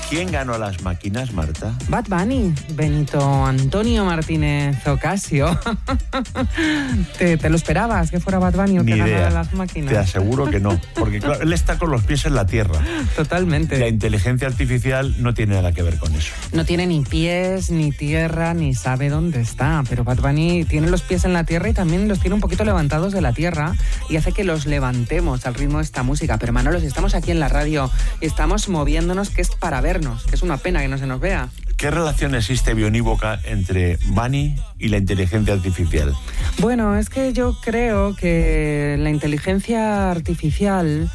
¿Quién ganó a las máquinas, Marta? Bad Bunny, Benito Antonio Martínez Ocasio. ¿Te lo esperabas que fuera Bad Bunny el que ganara las máquinas? Te aseguro que no, porque claro, él está con los pies en la tierra. Totalmente. La inteligencia artificial no tiene nada que ver con eso. No tiene ni pies, ni tierra, ni sabe dónde está, pero Bad Bunny tiene los pies en la tierra y también los tiene un poquito levantados de la tierra y hace que los levantemos al ritmo de esta música. Pero Manolo, si estamos aquí en la radio y estamos moviéndonos, que es para vernos, que es una pena que no se nos vea. ¿Qué relación existe bionívoca entre Bunny y la inteligencia artificial? Bueno, es que yo creo que la inteligencia artificial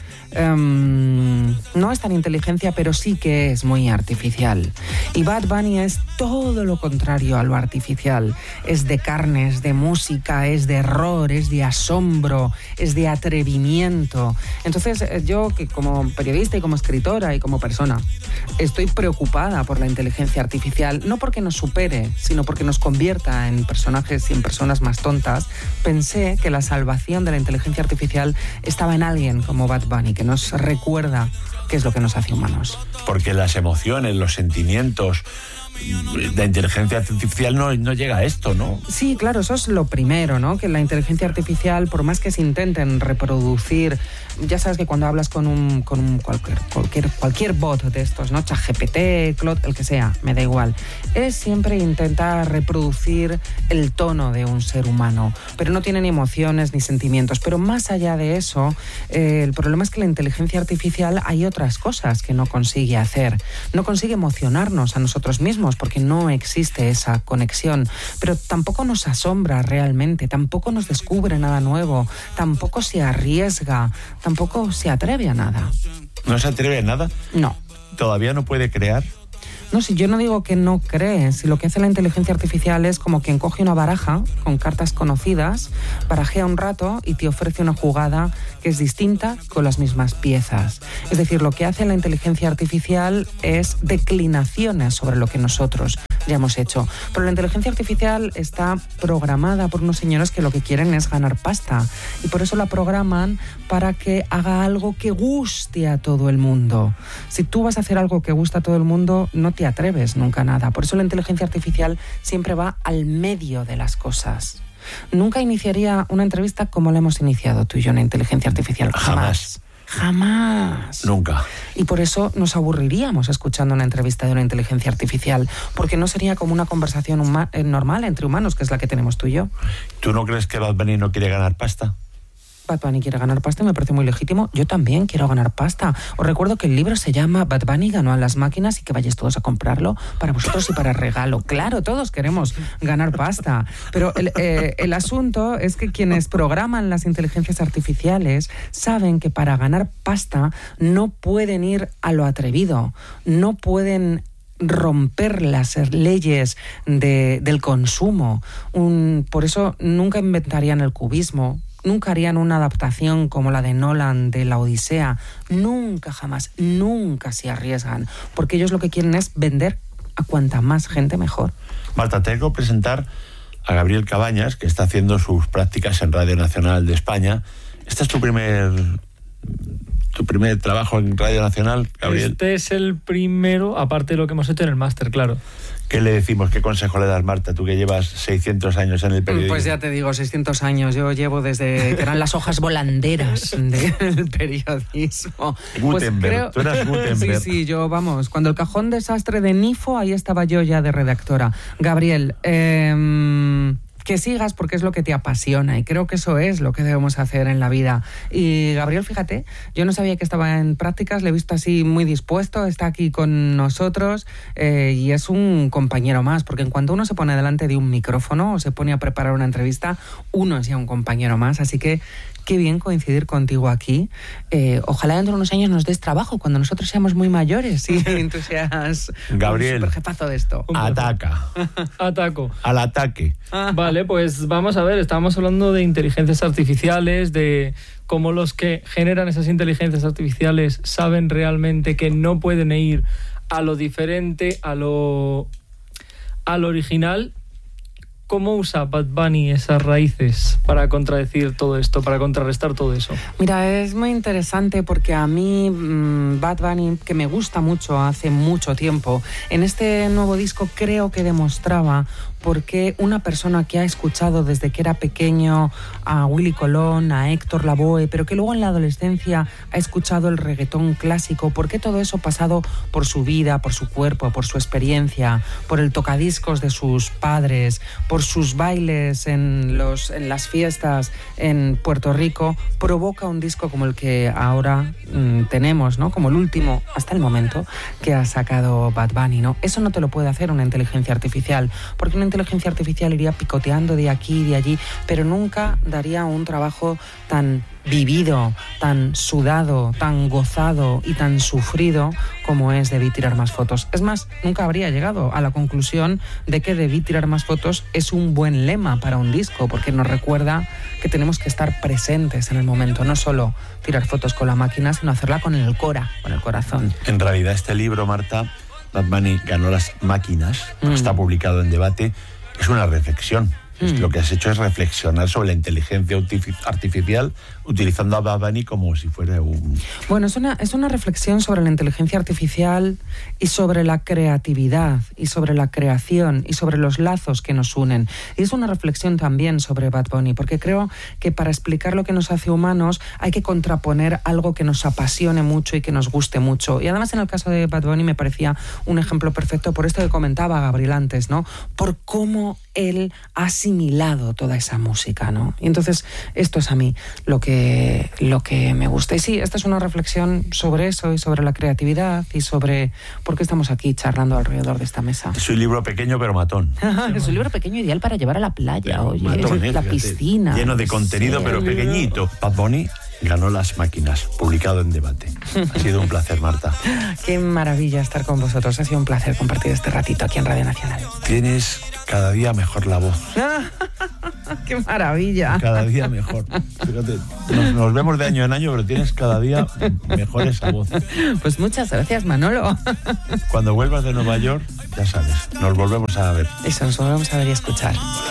no es tan inteligencia, pero sí que es muy artificial. Y Bad Bunny es todo lo contrario a lo artificial. Es de carne, es de música, es de error, es de asombro, es de atrevimiento. Entonces, yo que como periodista y como escritora y como persona estoy preocupada por la inteligencia artificial, no porque nos supere, sino porque nos convierta en personajes y en personas más tontas. Pensé que la salvación de la inteligencia artificial estaba en alguien como Bad Bunny, que nos recuerda qué es lo que nos hace humanos. Porque las emociones, los sentimientos, la inteligencia artificial no llega a esto, ¿no? Sí, claro, eso es lo primero, ¿no? Que la inteligencia artificial, por más que se intenten reproducir, ya sabes que cuando hablas con cualquier bot de estos, ¿no? ChatGPT, Claude, el que sea, me da igual. Es siempre intenta reproducir el tono de un ser humano, pero no tiene ni emociones ni sentimientos. Pero más allá de eso, el problema es que la inteligencia artificial hay otras cosas que no consigue hacer. No consigue emocionarnos a nosotros mismos porque no existe esa conexión, pero tampoco nos asombra realmente, tampoco nos descubre nada nuevo, tampoco se arriesga, tampoco se atreve a nada. ¿No se atreve a nada? No. ¿Todavía no puede crear? No, si yo no digo que no cree, si lo que hace la inteligencia artificial es como quien coge una baraja con cartas conocidas, barajea un rato y te ofrece una jugada que es distinta con las mismas piezas. Es decir, lo que hace la inteligencia artificial es declinaciones sobre lo que nosotros ya hemos hecho. Pero la inteligencia artificial está programada por unos señores que lo que quieren es ganar pasta y por eso la programan para que haga algo que guste a todo el mundo. Si tú vas a hacer algo que gusta a todo el mundo, no te atreves nunca a nada. Por eso la inteligencia artificial siempre va al medio de las cosas. Nunca iniciaría una entrevista como la hemos iniciado tú y yo, una inteligencia artificial. Jamás. Nunca. Y por eso nos aburriríamos escuchando una entrevista de una inteligencia artificial, porque no sería como una conversación normal entre humanos, que es la que tenemos tú y yo. ¿Tú no crees que Bad Bunny no quiere ganar pasta? Bad Bunny quiere ganar pasta y me parece muy legítimo. Yo también quiero ganar pasta. Os recuerdo que el libro se llama Bad Bunny ganó a las máquinas y que vayáis todos a comprarlo para vosotros y para regalo. Claro, todos queremos ganar pasta. Pero el asunto es que quienes programan las inteligencias artificiales saben que para ganar pasta no pueden ir a lo atrevido, no pueden romper las leyes del consumo. Por eso nunca inventarían el cubismo. Nunca harían una adaptación como la de Nolan de La Odisea. Nunca, jamás, nunca se arriesgan. Porque ellos lo que quieren es vender a cuanta más gente mejor. Marta, tengo que presentar a Gabriel Cabañas, que está haciendo sus prácticas en Radio Nacional de España. ¿Este es tu primer trabajo en Radio Nacional, Gabriel? Este es el primero, aparte de lo que hemos hecho en el máster, claro. ¿Qué le decimos? ¿Qué consejo le das, Marta? Tú que llevas 600 años en el periodismo. Pues ya te digo, 600 años. Yo llevo desde que eran las hojas volanderas del periodismo. Gutenberg, tú eras Gutenberg. Sí, yo, vamos, cuando el cajón desastre de Nifo, ahí estaba yo ya de redactora. Gabriel, que sigas porque es lo que te apasiona y creo que eso es lo que debemos hacer en la vida. Y Gabriel, fíjate, yo no sabía que estaba en prácticas, le he visto así muy dispuesto, está aquí con nosotros y es un compañero más, porque en cuanto uno se pone delante de un micrófono o se pone a preparar una entrevista, uno es ya un compañero más, así que qué bien coincidir contigo aquí. Ojalá dentro de unos años nos des trabajo cuando nosotros seamos muy mayores y tú seas Gabriel, un superjefazo de esto. Ataco. Al ataque. Vale, pues vamos a ver, estábamos hablando de inteligencias artificiales, de cómo los que generan esas inteligencias artificiales saben realmente que no pueden ir a lo diferente, a lo original. ¿Cómo usa Bad Bunny esas raíces para contradecir todo esto, para contrarrestar todo eso? Mira, es muy interesante porque a mí Bad Bunny, que me gusta mucho hace mucho tiempo, en este nuevo disco creo que demostraba por qué una persona que ha escuchado desde que era pequeño a Willy Colón, a Héctor Lavoe, pero que luego en la adolescencia ha escuchado el reggaetón clásico, por qué todo eso pasado por su vida, por su cuerpo, por su experiencia, por el tocadiscos de sus padres, por sus bailes en las fiestas en Puerto Rico, provoca un disco como el que ahora tenemos, ¿no? Como el último, hasta el momento, que ha sacado Bad Bunny, ¿no? Eso no te lo puede hacer una inteligencia artificial, porque una inteligencia artificial iría picoteando de aquí y de allí, pero nunca daría un trabajo tan vivido, tan sudado, tan gozado y tan sufrido como es Debí tirar más fotos. Es más, nunca habría llegado a la conclusión de que Debí tirar más fotos es un buen lema para un disco, porque nos recuerda que tenemos que estar presentes en el momento, no solo tirar fotos con la máquina, sino hacerla con el cora, con el corazón. En realidad este libro, Marta, Bad Bunny ganó las máquinas, está publicado en Debate, es una reflexión. Lo que has hecho es reflexionar sobre la inteligencia artificial utilizando a Bad Bunny como si fuera un... Bueno, es una reflexión sobre la inteligencia artificial y sobre la creatividad y sobre la creación y sobre los lazos que nos unen. Y es una reflexión también sobre Bad Bunny, porque creo que para explicar lo que nos hace humanos hay que contraponer algo que nos apasione mucho y que nos guste mucho. Y además en el caso de Bad Bunny me parecía un ejemplo perfecto por esto que comentaba Gabriel antes, ¿no? Por cómo él ha asimilado toda esa música, ¿no? Y entonces esto es a mí lo que me gusta. Y sí, esta es una reflexión sobre eso y sobre la creatividad y sobre por qué estamos aquí charlando alrededor de esta mesa. Es un libro pequeño pero matón. Es un libro pequeño ideal para llevar a la playa, pero oye, matón, la piscina. Lleno de contenido, pero pequeñito. Bad Bunny ganó las máquinas, publicado en Debate. Ha sido un placer, Marta. Qué maravilla estar con vosotros. Ha sido un placer compartir este ratito aquí en Radio Nacional. Tienes cada día mejor la voz. ¡Qué maravilla! Cada día mejor. Fíjate, nos vemos de año en año, pero tienes cada día mejor esa voz. Pues muchas gracias, Manolo. Cuando vuelvas de Nueva York, ya sabes, nos volvemos a ver. Eso, nos volvemos a ver y escuchar.